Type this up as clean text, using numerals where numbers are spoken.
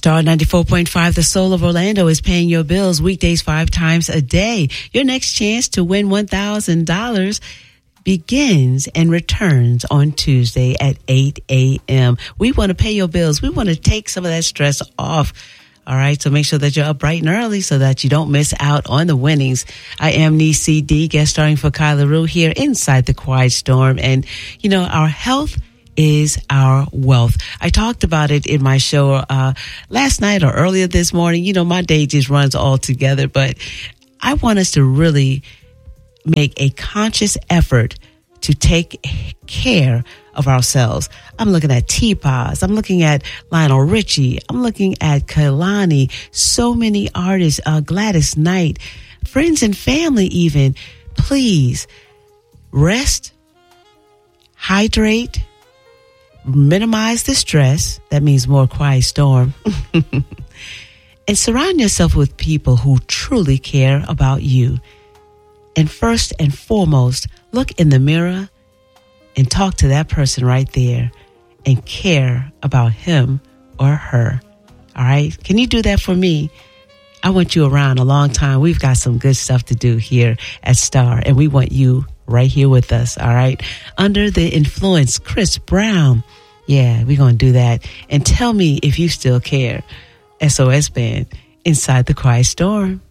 Star 94.5, the Soul of Orlando, is paying your bills weekdays 5 times a day. Your next chance to win $1,000 begins and returns on Tuesday at 8 a.m. We want to pay your bills. We want to take some of that stress off. All right, so make sure that you're up bright and early so that you don't miss out on the winnings. I am Niecy D, guest starring for Kyla Rue here inside the Quiet Storm. And, you know, our health is our wealth. I talked about it in my show last night or earlier this morning. You know, my day just runs all together, but I want us to really make a conscious effort to take care of ourselves. I'm looking at T-Paz. I'm looking at Lionel Richie. I'm looking at Kehlani. So many artists, Gladys Knight, friends and family even. Please rest, hydrate, minimize the stress. That means more Quiet Storm. And surround yourself with people who truly care about you. And first and foremost, look in the mirror and talk to that person right there and care about him or her. All right? Can you do that for me? I want you around a long time. We've got some good stuff to do here at Star, and we want you right here with us. All right? Under the Influence, Chris Brown. Yeah, we're going to do that. And tell me if you still care. SOS Band, inside the Quiet Storm.